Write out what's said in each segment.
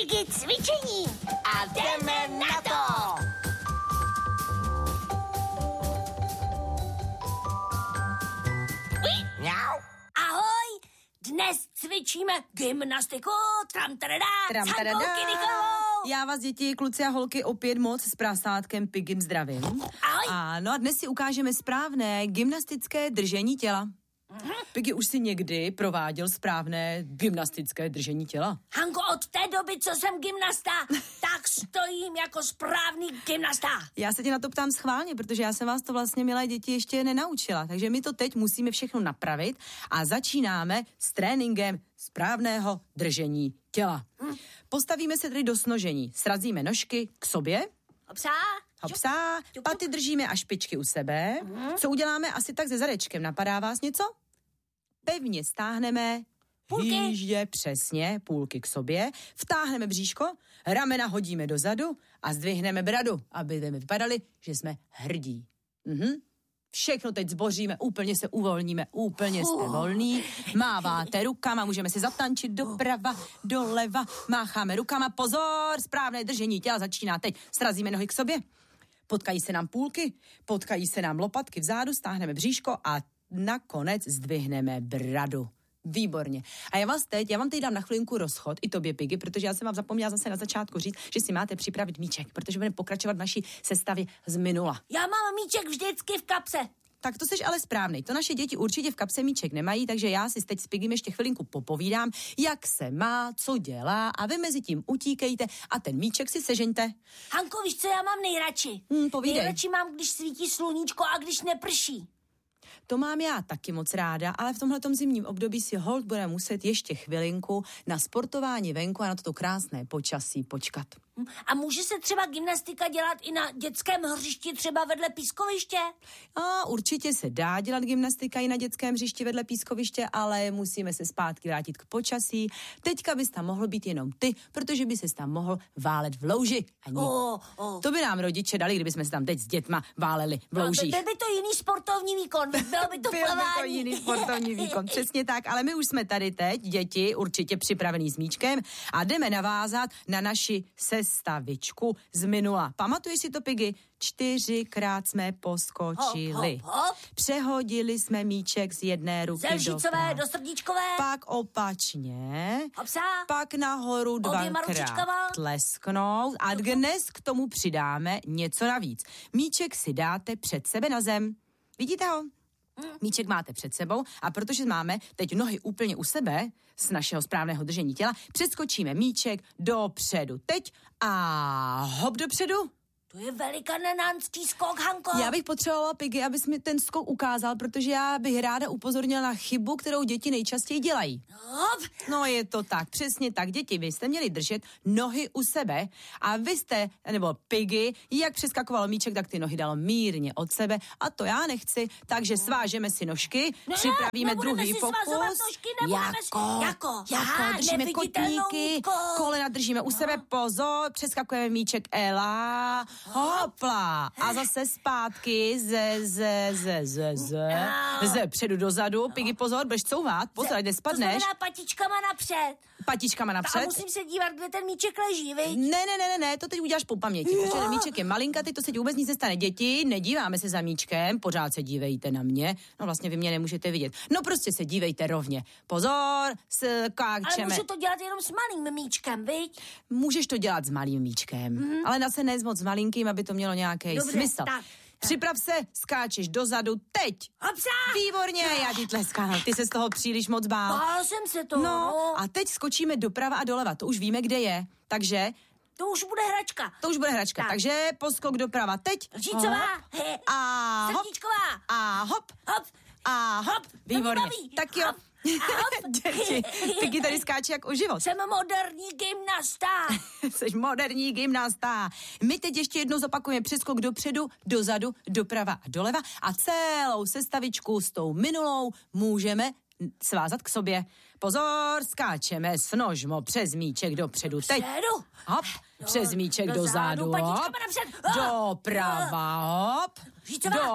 Piggy cvičení a jdeme na to! Ahoj! Dnes cvičíme gymnastiku, tram-tadadá, s Hankou Kidikovou. Já vás, děti, kluci a holky, opět moc s prasátkem Piggym zdravím. Ahoj. Ano, a dnes si ukážeme správné gymnastické držení těla. Piggy už si někdy prováděl správné gymnastické držení těla? Hanko, od té doby, co jsem gymnasta, tak stojím jako správný gymnasta. Já se tě na to ptám schválně, protože já jsem vás to vlastně, milé děti, ještě nenaučila. Takže my to teď musíme všechno napravit a začínáme s tréninkem správného držení těla. Postavíme se tedy do snožení. Srazíme nožky k sobě. Hopsá. Hopsá, paty držíme a špičky u sebe. Co uděláme asi tak se zadečkem? Napadá vás něco? Pevně stáhneme hýždě, přesně, půlky k sobě, vtáhneme bříško, ramena hodíme dozadu a zdvihneme bradu, aby vypadali, že jsme hrdí. Všechno teď zboříme, úplně se uvolníme, úplně jste volný, máváte rukama, můžeme si zatančit doprava, doleva, mácháme rukama, pozor, správné držení těla začíná teď, srazíme nohy k sobě, potkají se nám půlky, potkají se nám lopatky vzadu, stáhneme bříško a nakonec zdvihneme bradu. Výborně. A já vám teď dám na chvilinku rozchod, i tobě, Piggy, protože já jsem vám zapomněla zase na začátku říct, že si máte připravit míček, protože budeme pokračovat v naší sestavě z minula. Já mám míček vždycky v kapse. Tak to jsi ale správnej. To naše děti určitě v kapse míček nemají, takže já si teď s Piggym ještě chvilinku popovídám, jak se má, co dělá a vy mezi tím utíkejte a ten míček si sežeňte. Hanko, víš, co já mám nejradši? Povídej. Nejradši mám, když svítí sluníčko a když neprší. To mám já taky moc ráda, ale v tomhletom zimním období si holt bude muset ještě chvilinku na sportování venku a na toto krásné počasí počkat. A může se třeba gymnastika dělat i na dětském hřišti, třeba vedle pískoviště? A určitě se dá dělat gymnastika i na dětském hřišti vedle pískoviště, ale musíme se zpátky vrátit k počasí. Teďka bys tam mohl být jenom ty, protože by ses tam mohl válet v louži. To by nám rodiče dali, kdybychom se tam teď s dětma váleli v loužích. Byl by to jiný sportovní výkon, bylo by to plavání. Byl by to jiný sportovní výkon, přesně tak, ale my už jsme tady teď, děti, určitě připravený s míčkem a jdeme navázat na naši sestavičku z minula. Pamatuješ si to, Piggy? 4krát jsme poskočili. Hop. Přehodili jsme míček z jedné ruky ze vžicové do srdíčkové. Pak opačně. Hopsa. Pak nahoru dvakrát tlesknout. A dnes k tomu přidáme něco navíc. Míček si dáte před sebe na zem. Vidíte ho? Míček máte před sebou a protože máme teď nohy úplně u sebe z našeho správného držení těla, přeskočíme míček dopředu. Teď a hop dopředu. To je velikanánský skok, Hanko. Já bych potřebovala, Piggy, abys mi ten skok ukázal, protože já bych ráda upozornila na chybu, kterou děti nejčastěji dělají. No je to tak, přesně tak. Děti, vy jste měli držet nohy u sebe a vy jste, nebo Piggy, jak přeskakoval míček, tak ty nohy dalo mírně od sebe a to já nechci, takže svážeme si nožky, připravíme druhý pokus. Jako, držíme kotníky, kolena držíme u sebe, pozor, přeskakujeme míček, Ela. Hopla. A zase zpátky ze předu dozadu. Piggy, pozor, budeš couvat. Pozor, kde spadneš. To znamená patičkama napřed. A musím se dívat, kde ten míček leží, viď? Ne, to teď uděláš po paměti, protože ten míček je malinkatý, to se ti vůbec nic nestane. Děti, nedíváme se za míčkem, pořád se dívejte na mě. No vlastně vy mě nemůžete vidět. No prostě se dívejte rovně. Pozor, skáčeme. Ale můžu to dělat jenom s malým míčkem, viď? Můžeš to dělat s malým míčkem, ale na se ne moc malinkým, aby to mělo nějaký smysl. Tak. Připrav se, skáčeš dozadu, teď. Hopsa! Výborně, já ti tleskám. Ty se z toho příliš moc bál. Bál jsem se toho. No, a teď skočíme doprava a doleva, to už víme, kde je. Takže... To už bude hračka. Tak. Takže poskok doprava, teď. Lžícová. A hop. Srdíčková. A hop. A hop. Výborně. Tak jo. Děti, Piggy tady skáče jak o život. Jsem moderní gymnasta. Jsi moderní gymnasta. My teď ještě jednou zopakujeme přeskok dopředu, dozadu, doprava a doleva a celou sestavičku s tou minulou můžeme svázat k sobě. Pozor, skáčeme s nožmo přes míček dopředu. Teď. Hop, přes míček dozadu. Hop, doprava, hop.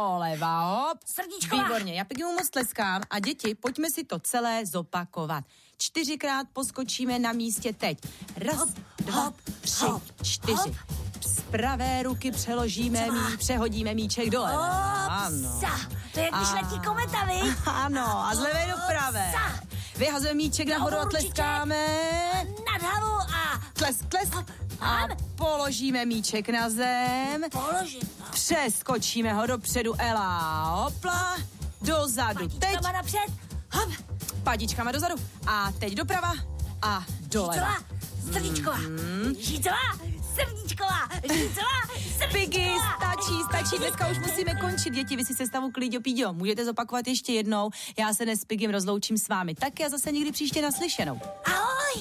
Doleva, hop. Srdíčková. Výborně, já Piggy moc tleskám a děti, pojďme si to celé zopakovat. 4krát poskočíme na místě teď. 1, 2, 3, 4. Z pravé ruky přehodíme míček dole. Ano. To je, když letí kometa, vy? Ano, a z levé do pravé. Vyhazujeme míček nahoru a tleskáme. Nad hlavu a... Tles. A položíme míček na zem. Přeskočíme ho dopředu, Ela. Hopla. Dozadu. Patičkama napřed. Hop. Patičkama dozadu. A teď doprava a doleva. Srdíčková. Srdíčková. Piggy, stačí. Dneska už musíme končit. Děti, vy si sestavu Klíďo Píďo můžete zopakovat ještě jednou. Já se dnes s Piggym rozloučím s vámi. Tak a zase někdy příště naslyšenou. Ahoj.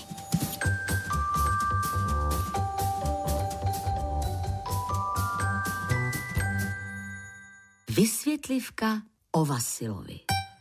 Vysvětlivka o Vasilovi.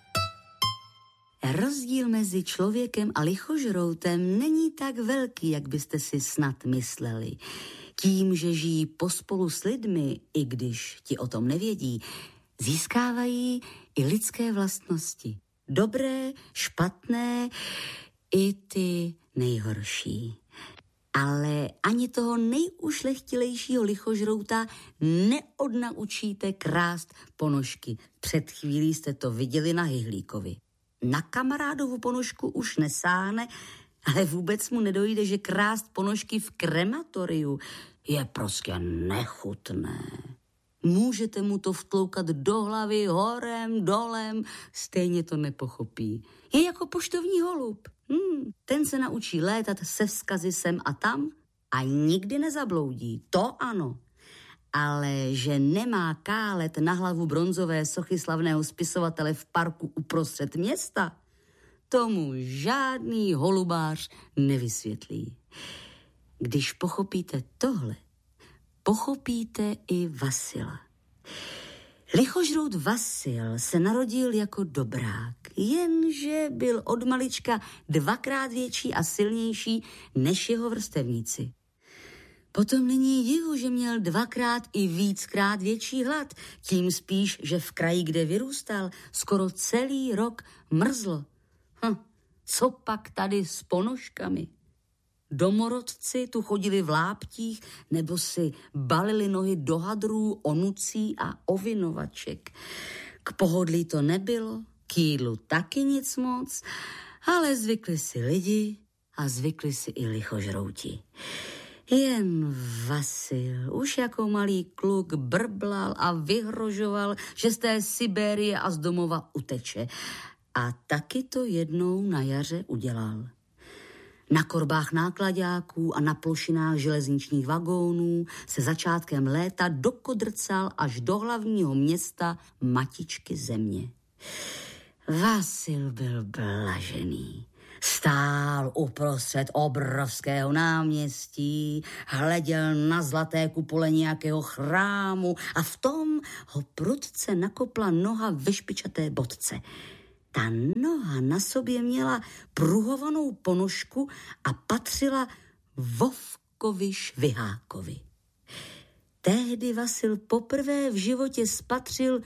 Rozdíl mezi člověkem a lichožroutem není tak velký, jak byste si snad mysleli. Tím, že žijí pospolu s lidmi, i když ti o tom nevědí, získávají i lidské vlastnosti. Dobré, špatné, i ty nejhorší. Ale ani toho nejušlechtilejšího lichožrouta neodnaučíte krást ponožky. Před chvílí jste to viděli na Hyhlíkovi. Na kamarádovu ponožku už nesáhne, ale vůbec mu nedojde, že krást ponožky v krematoriu je prostě nechutné. Můžete mu to vtloukat do hlavy, horem, dolem, stejně to nepochopí. Je jako poštovní holub. Ten se naučí létat se vzkazy sem a tam a nikdy nezabloudí, to ano. Ale že nemá kálet na hlavu bronzové sochy slavného spisovatele v parku uprostřed města, tomu žádný holubář nevysvětlí. Když pochopíte tohle, pochopíte i Vasila. Lichožrout Vasil se narodil jako dobrák, jenže byl od malička 2krát větší a silnější než jeho vrstevníci. Potom není divu, že měl 2krát i víckrát větší hlad, tím spíš, že v kraji, kde vyrůstal, skoro celý rok mrzlo. Co pak tady s ponožkami? Domorodci tu chodili v láptích nebo si balili nohy do hadrů, onucí a ovinovaček. K pohodlí to nebylo, k jídlu taky nic moc, ale zvykli si lidi a zvykli si i lichožrouti. Jen Vasil už jako malý kluk brblal a vyhrožoval, že z té Sibérie a z domova uteče. A taky to jednou na jaře udělal. Na korbách náklaďáků a na plošinách železničních vagónů se začátkem léta dokodrcal až do hlavního města matičky země. Vasil byl blažený. Stál uprostřed obrovského náměstí, hleděl na zlaté kupole nějakého chrámu a v tom ho prudce nakopla noha ve špičaté bodce. Ta noha na sobě měla pruhovanou ponožku a patřila Vovkovi Švihákovi. Tehdy Vasil poprvé v životě spatřil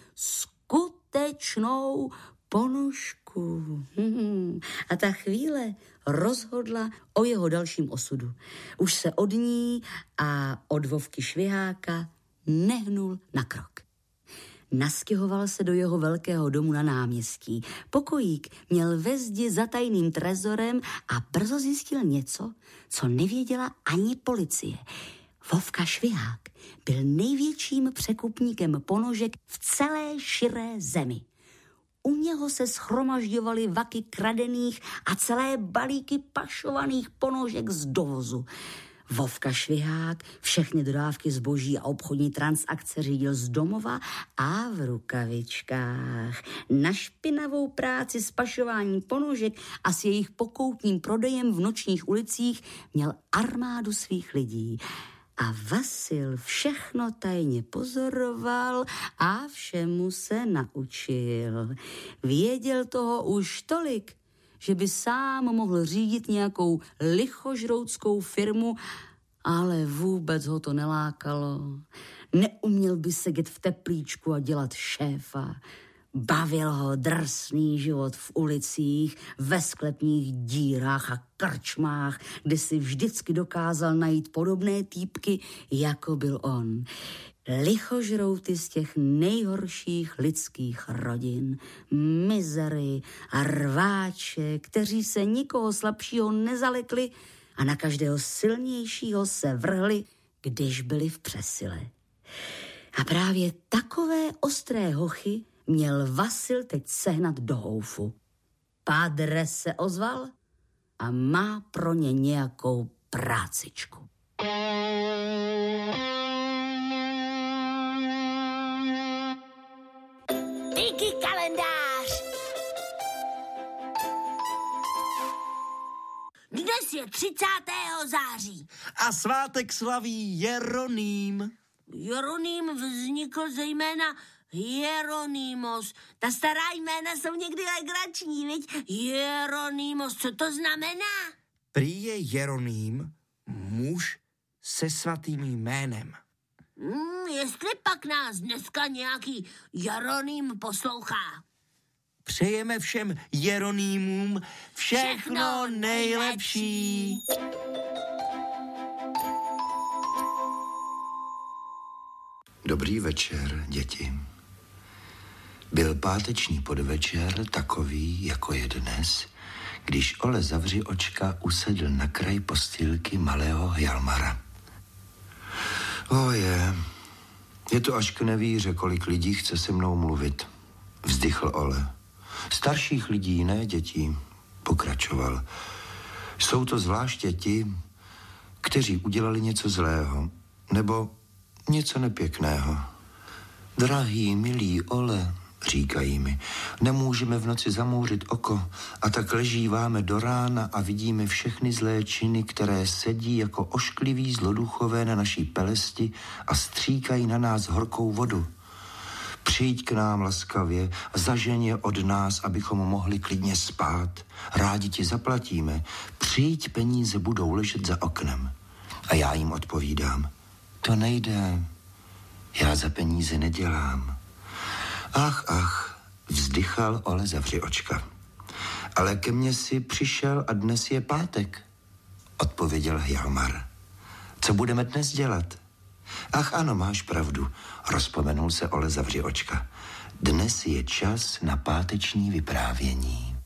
skutečnou ponožku. A ta chvíle rozhodla o jeho dalším osudu. Už se od ní a od Vovky Šviháka nehnul na krok. Nastěhoval se do jeho velkého domu na náměstí. Pokojík měl ve zdi za tajným trezorem a brzo zjistil něco, co nevěděla ani policie. Vovka Švihák byl největším překupníkem ponožek v celé širé zemi. U něho se shromažďovaly vaky kradených a celé balíky pašovaných ponožek z dovozu. Vovka Švihák všechny dodávky zboží a obchodní transakce řídil z domova a v rukavičkách. Na špinavou práci s pašováním ponožek a s jejich pokoutním prodejem v nočních ulicích měl armádu svých lidí. A Vasil všechno tajně pozoroval a všemu se naučil. Věděl toho už tolik, že by sám mohl řídit nějakou lichožroutskou firmu, ale vůbec ho to nelákalo. Neuměl by sedět v teplíčku a dělat šéfa. Bavil ho drsný život v ulicích, ve sklepních dírách a krčmách, kde si vždycky dokázal najít podobné týpky, jako byl on. Lichožrouty z těch nejhorších lidských rodin, mizery a rváče, kteří se nikoho slabšího nezalekli a na každého silnějšího se vrhli, když byli v přesile. A právě takové ostré hochy měl Vasil teď sehnat do houfu. Pádre se ozval a má pro ně nějakou prácičku. Díky kalendář! Dnes je 30. září. A svátek slaví Jeroným. Jeroným vznikl zejména Jeronymos. Ta stará jména jsou někdy legrační, viď? Jeronymos, co to znamená? Prý je Jeroným muž se svatým jménem. Jestli pak nás dneska nějaký Jeroným poslouchá. Přejeme všem Jeronýmům všechno nejlepší. Dobrý večer, děti. Byl páteční podvečer takový, jako je dnes, když Ole Zavři očka usedl na kraj postýlky malého Hjalmara. Je to až k nevíře, kolik lidí chce se mnou mluvit, vzdychl Ole. Starších lidí, ne dětí, pokračoval. Jsou to zvláště ti, kteří udělali něco zlého, nebo něco nepěkného. Drahý, milý Ole, říkají mi, nemůžeme v noci zamouřit oko a tak ležíváme do rána a vidíme všechny zlé činy, které sedí jako oškliví zloduchové na naší pelesti a stříkají na nás horkou vodu. Přijď k nám laskavě a zažeň je od nás, abychom mohli klidně spát. Rádi ti zaplatíme. Přijď, peníze budou ležet za oknem. A já jim odpovídám. To nejde. Já za peníze nedělám. Ach, vzdychal Ole Zavři očka. Ale ke mně si přišel a dnes je pátek, odpověděl Hjalmar. Co budeme dnes dělat? Ach ano, máš pravdu, rozpomenul se Ole Zavři očka. Dnes je čas na páteční vyprávění.